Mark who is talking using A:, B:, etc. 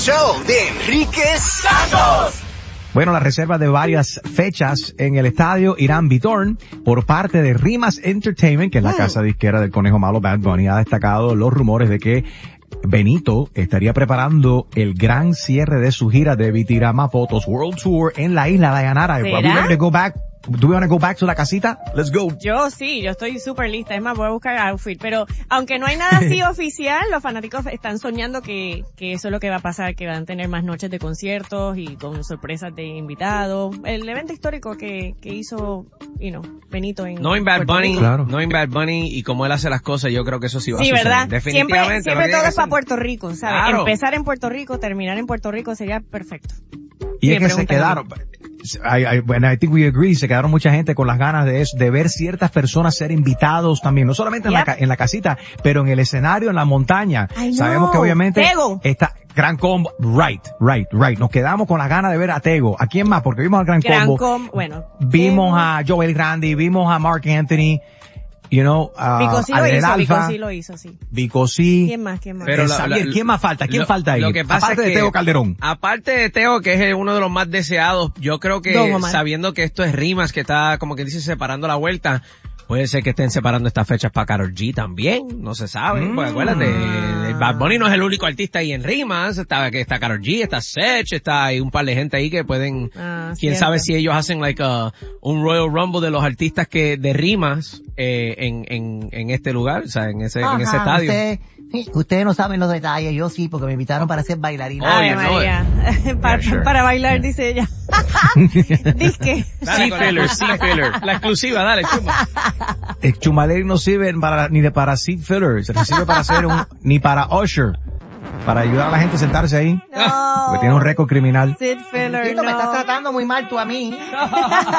A: show de Enrique Santos.
B: Bueno, la reserva de varias fechas en el estadio Irán Bithorn por parte de Rimas Entertainment, que es la casa disquera del Conejo Malo Bad Bunny, ha destacado los rumores de que Benito estaría preparando el gran cierre de su gira de Vitirama Photos World Tour en la isla de Dayanara.
C: ¿Será?
B: Are we ready to go back? Do we want to go back to la casita? Let's go.
C: Yo estoy súper lista. Es más, voy a buscar outfit. Pero aunque no hay nada así oficial, los fanáticos están soñando que eso es lo que va a pasar, que van a tener más noches de conciertos y con sorpresas de invitados. El evento histórico que hizo, Benito en
D: No en Bad
C: Puerto
D: Bunny,
C: Rico.
B: Claro.
D: no en Bad Bunny y como él hace las cosas, yo creo que eso sí va a
C: Sí,
D: suceder.
C: ¿verdad?
D: Definitivamente.
C: Siempre
D: lo
C: todo
D: que
C: es para
D: hacen-
C: Puerto Rico, ¿sabes?
D: Claro.
C: Empezar en Puerto Rico, terminar en Puerto Rico sería perfecto.
B: Y
C: Sí,
B: es que se
C: preguntan a
B: quedaron, I think we agree, se quedaron mucha gente con las ganas de ver ciertas personas ser invitados también, no solamente en la casita, pero en el escenario, en la montaña.
C: I know.
B: Sabemos que obviamente
C: Tego.
B: está Gran Combo, right. Nos quedamos con las ganas de ver a Tego. ¿A quién más? Porque vimos al Gran Combo.
C: Bueno.
B: Vimos a Joel Grande, vimos a Mark Anthony,
C: Vico sí lo
B: Adel
C: hizo, Vico
B: Alfa,
C: sí lo hizo, sí.
B: Vico sí.
C: ¿Quién más?
D: Pero
B: Xavier, ¿quién más falta? ¿Quién falta ahí?
D: Lo que pasa
B: Aparte
D: es
B: de
D: que,
B: Tego Calderón.
D: Aparte de Teo, que es uno de los más deseados, yo creo que
C: Don Omar.
D: sabiendo que esto es Rimas, que está como que dice separando la vuelta, puede ser que estén separando estas fechas para Karol G también, no se sabe, porque acuérdate, Bad Bunny no es el único artista ahí en Rimas, está Karol G, está Sech, hay un par de gente ahí que pueden, quién
C: cierto.
D: sabe si ellos hacen un Royal Rumble de los artistas de Rimas, en este lugar, o sea, en ese estadio.
E: Ustedes no saben los detalles, yo sí, porque me invitaron para ser bailarina.
D: Oye,
C: Ave
D: no,
C: María. Para bailar, dice ella. Disque.
D: Sea filler, la exclusiva, dale, chuma.
B: El Chumaleri no sirve ni para seat filler, se sirve para hacer ni para usher, para ayudar a la gente a sentarse ahí.
C: No.
B: Porque tiene un récord criminal.
C: Sid Filler,
E: Tito, me estás
C: no.
E: tratando muy mal tú a mí.